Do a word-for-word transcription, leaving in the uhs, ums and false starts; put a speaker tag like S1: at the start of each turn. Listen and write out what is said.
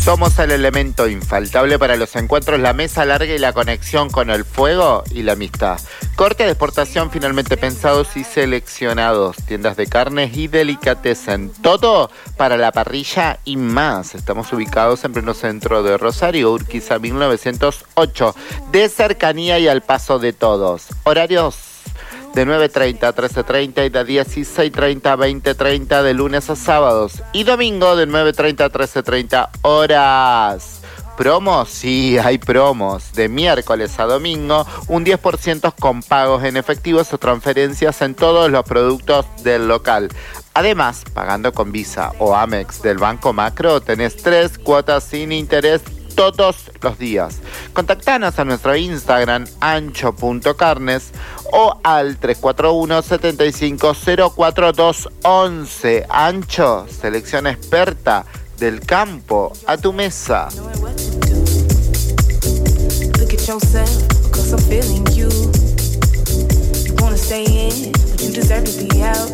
S1: Somos el elemento infaltable para los encuentros, la mesa larga y la conexión con el fuego y la amistad. Corte de exportación finalmente pensados y seleccionados. Tiendas de carnes y delicatessen. Todo para la parrilla y más. Estamos ubicados en pleno centro de Rosario, Urquiza mil novecientos ocho. De cercanía y al paso de todos. Horarios de nueve treinta a trece treinta y de dieciséis treinta a veinte treinta de lunes a sábados. Y domingo de nueve treinta a trece treinta horas. ¿Promos? Sí, hay promos. De miércoles a domingo, un diez por ciento con pagos en efectivos o transferencias en todos los productos del local. Además, pagando con Visa o Amex del Banco Macro, tenés tres cuotas sin interés todos los días. Contactanos a nuestro Instagram ancho punto carnes o al tres cuatro uno, siete cinco cero cuatro dos uno uno. Ancho, selección experta del campo a tu mesa. Look at yourself, because I'm feeling you. You wanna stay in, but you deserve to be out.